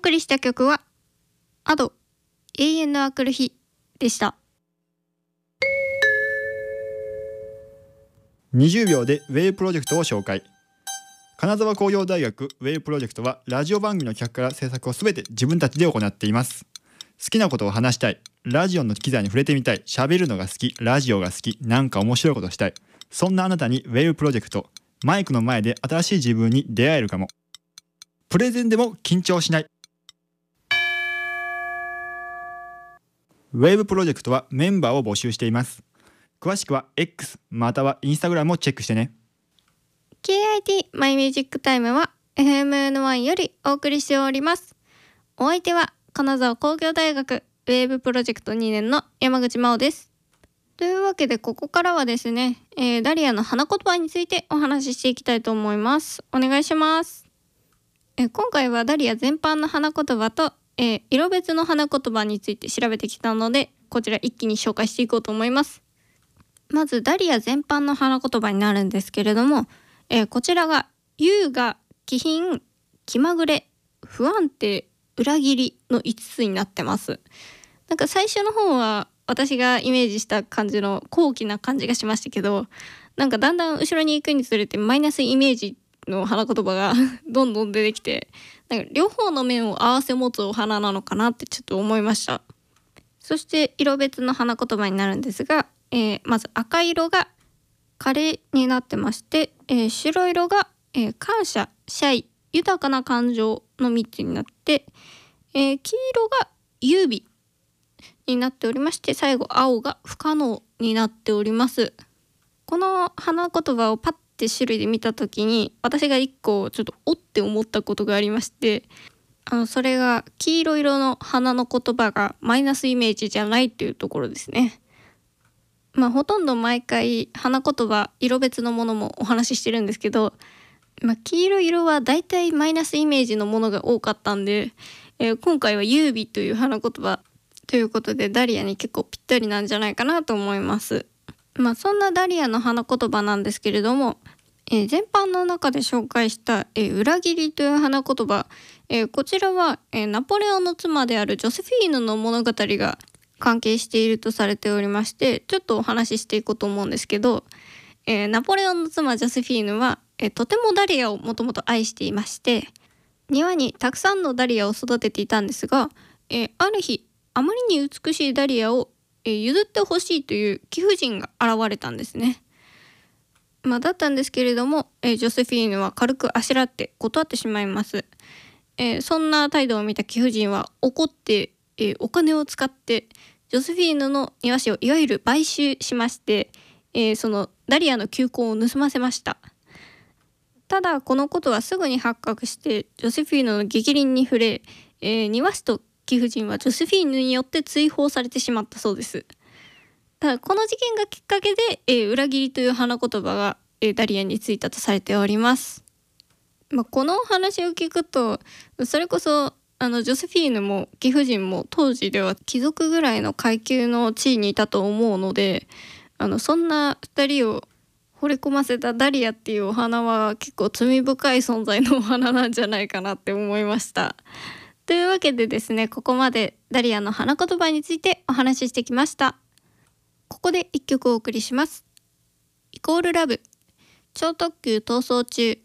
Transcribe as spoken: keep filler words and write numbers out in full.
送りした曲はアド永遠のあくる日でした。 にじゅうびょうでウェイプロジェクトを紹介。金沢工業大学ウェイプロジェクトはラジオ番組の企画から制作をすべて自分たちで行っています。好きなことを話したい、ラジオの機材に触れてみたい、喋るのが好き、ラジオが好き、なんか面白いことしたい、そんなあなたにウェイプロジェクト、マイクの前で新しい自分に出会えるかも。プレゼンでも緊張しない。ウェブプロジェクトはメンバーを募集しています。詳しくは X または Instagram をチェックしてね。 ケーアイティー マイミュージックタイムは エフエムエヌワン よりお送りしております。お相手は金沢工業大学ウェーブプロジェクトにねんの山口真央です。というわけでここからはですね、えー、ダリアの花言葉についてお話ししていきたいと思います。お願いします。えー、今回はダリア全般の花言葉と、えー、色別の花言葉について調べてきたので、こちら一気に紹介していこうと思います。まずダリア全般の花言葉になるんですけれども、えー、こちらが優雅、気品、気まぐれ、不安定、裏切りのいつつになってます。なんか最初の方は私がイメージした感じの高貴な感じがしましたけど、なんかだんだん後ろに行くにつれてマイナスイメージの花言葉がどんどん出てきて、なんか両方の面を合わせ持つお花なのかなってちょっと思いました。そして色別の花言葉になるんですが、えー、まず赤色がカレーになってまして、えー、白色が、えー、感謝、シャイ、豊かな感情のみっつになって、えー、黄色が優美になっておりまして、最後青が不可能になっております。この花言葉をパッて種類で見た時に、私が一個ちょっとおって思ったことがありまして、あのそれが黄色色の花の言葉がマイナスイメージじゃないっていうところですね。まあほとんど毎回花言葉色別のものもお話ししてるんですけど、まあ、黄色色はだいたいマイナスイメージのものが多かったんで、えー、今回は優美という花言葉ということでダリアに結構ぴったりなんじゃないかなと思います。まあそんなダリアの花言葉なんですけれども、えー、全般の中で紹介した、えー、裏切りという花言葉、えー、こちらは、えー、ナポレオンの妻であるジョセフィーヌの物語が関係しているとされておりまして、ちょっとお話ししていこうと思うんですけど、えー、ナポレオンの妻ジョセフィーヌは、えー、とてもダリアをもともと愛していまして、庭にたくさんのダリアを育てていたんですが、えー、ある日あまりに美しいダリアを、えー、譲ってほしいという貴婦人が現れたんですね。まあ、だったんですけれども、えー、ジョセフィーヌは軽くあしらって断ってしまいます。えー、そんな態度を見た貴婦人は怒って、えー、お金を使ってジョセフィーヌの庭師をいわゆる買収しまして、えー、そのダリアの球根を盗ませました。ただこのことはすぐに発覚してジョセフィーヌの逆鱗に触れ、えー、庭師と貴婦人はジョセフィーヌによって追放されてしまったそうです。ただこの事件がきっかけで、えー、裏切りという花言葉が、えー、ダリアについたとされております。まあ、この話を聞くとそれこそあのジョセフィーヌも貴婦人も当時では貴族ぐらいの階級の地位にいたと思うので、あのそんなふたりを惚れ込ませたダリアっていうお花は結構罪深い存在のお花なんじゃないかなって思いました。というわけでですね、ここまでダリアの花言葉についてお話ししてきました。ここで一曲お送りします。イコールラブ、超特急逃走中